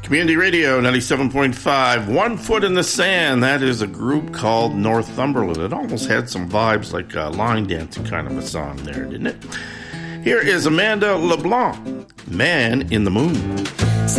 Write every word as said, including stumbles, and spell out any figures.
Community Radio ninety-seven point five, One Foot in the Sand. That is a group called Northumberland. It almost had some vibes like a line dancing kind of a song there, didn't it? Here is Amanda LeBlanc, Man in the Moon.